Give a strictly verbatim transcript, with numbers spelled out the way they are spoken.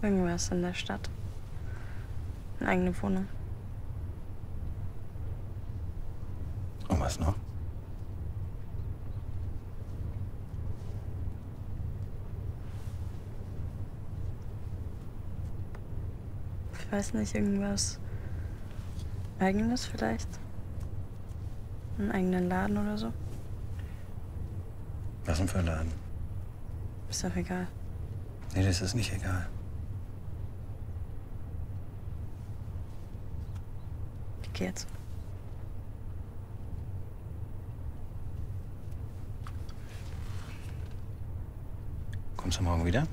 Irgendwas in der Stadt. Eine eigene Wohnung. Und was noch? Ich weiß nicht, irgendwas Eigenes vielleicht? Einen eigenen Laden oder so? Was denn für ein Laden? Ist doch egal. Nee, das ist nicht egal. Ich geh jetzt. Kommst du morgen wieder?